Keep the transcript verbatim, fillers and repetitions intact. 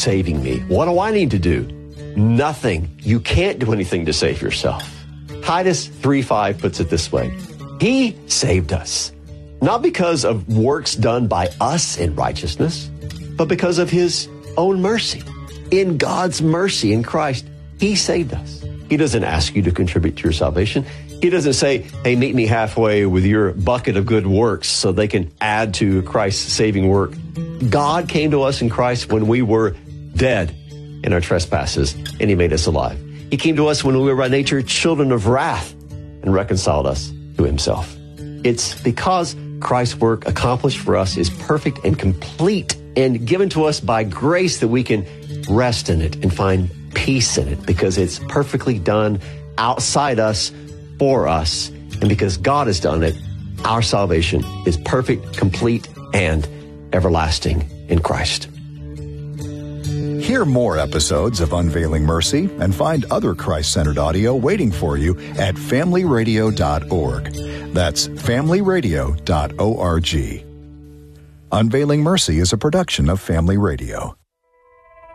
saving me. What do I need to do? Nothing. You can't do anything to save yourself. Titus three five puts it this way. He saved us, not because of works done by us in righteousness, but because of his own mercy. In God's mercy in Christ, he saved us. He doesn't ask you to contribute to your salvation. He doesn't say, hey, meet me halfway with your bucket of good works so they can add to Christ's saving work. God came to us in Christ when we were dead in our trespasses, and he made us alive. He came to us when we were by nature children of wrath and reconciled us to himself. It's because Christ's work accomplished for us is perfect and complete and given to us by grace that we can rest in it and find peace in it, because it's perfectly done outside us, for us, and because God has done it, our salvation is perfect, complete, and everlasting in Christ. Hear more episodes of Unveiling Mercy and find other Christ-centered audio waiting for you at family radio dot org. That's family radio dot org. Unveiling Mercy is a production of Family Radio.